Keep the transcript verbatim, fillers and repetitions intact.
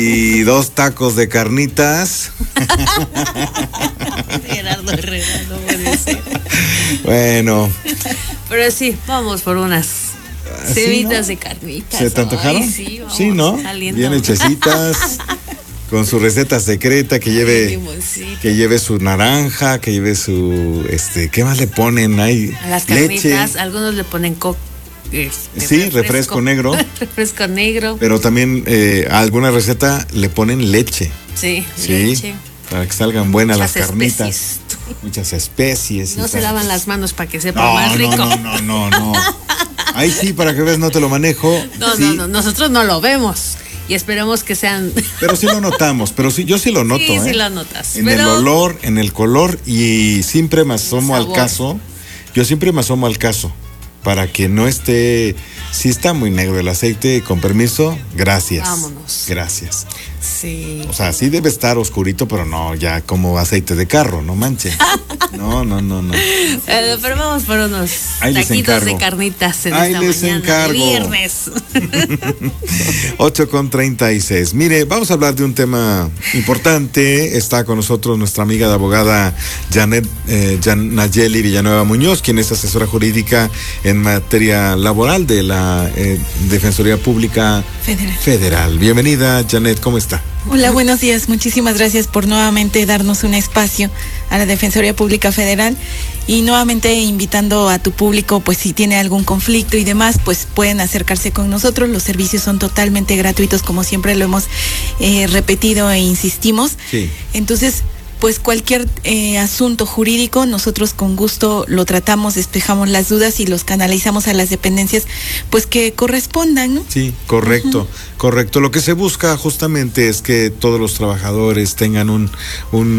Y dos tacos de carnitas. Gerardo Herrera, no puede ser. Bueno. Pero sí, vamos por unas cevitas, ¿no?, de carnitas. ¿Se te antojaron? Ay, sí, vamos, sí, ¿no? Saliendo. Bien hechecitas. Con su receta secreta, que lleve que lleve su naranja, que lleve su este, ¿qué más le ponen ahí? A las leche. carnitas, algunos le ponen coco. Este, sí, refresco, refresco negro. refresco negro. Pero también eh, a alguna receta le ponen leche. Sí, sí, leche. Para que salgan buenas Muchas las carnitas. Especies. Muchas especies. No se tal. lavan las manos para que sepa no, más rico. No, no, no, no, no. Ahí sí, para que veas, no te lo manejo. No, sí. no, no, nosotros no lo vemos. Y esperemos que sean. Pero sí lo notamos, pero sí, yo sí lo noto, sí, ¿eh? Sí, lo notas. En pero... el olor, en el color, y siempre me asomo al caso. Yo siempre me asomo al caso. Para que no esté. Si está muy negro el aceite, con permiso, gracias. Vámonos. Gracias. Sí. O sea, sí debe estar oscurito, pero no, ya como aceite de carro, no manches. No, no, no, no. Eh, pero vamos por unos Ahí taquitos de carnitas en Ahí esta les mañana encargo. de viernes. ocho con treinta y seis. Mire, vamos a hablar de un tema importante. Está con nosotros nuestra amiga de abogada Janet eh, Jan, Nayeli Villanueva Muñoz, quien es asesora jurídica en materia laboral de la eh, Defensoría Pública Federal. Federal. Bienvenida, Janet, ¿cómo está? Hola, buenos días. Muchísimas gracias por nuevamente darnos un espacio a la Defensoría Pública Federal y nuevamente invitando a tu público, pues si tiene algún conflicto y demás, pues pueden acercarse con nosotros. Los servicios son totalmente gratuitos, como siempre lo hemos eh, repetido e insistimos. Sí. Entonces, pues cualquier eh, asunto jurídico, nosotros con gusto lo tratamos, despejamos las dudas y los canalizamos a las dependencias, pues que correspondan, ¿no? Sí, correcto, uh-huh. correcto. Lo que se busca justamente es que todos los trabajadores tengan un, un